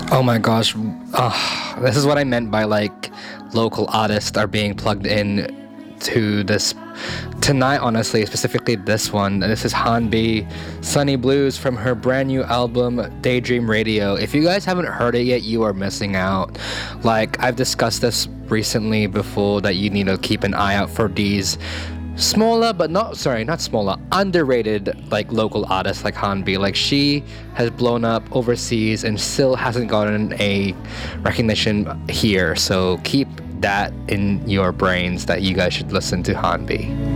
Oh my gosh. This is what I meant by like local artists are being plugged in to this tonight, honestly, specifically this one. This is Hanbi Sunny Blues from her brand new album Daydream Radio. If you guys haven't heard it yet, you are missing out. Like, I've discussed this recently before that you need to keep an eye out for these smaller, but not smaller, underrated like local artists like Hanbi. Like, she has blown up overseas and still hasn't gotten a recognition here, so keep that in your brains that you guys should listen to Hanbi.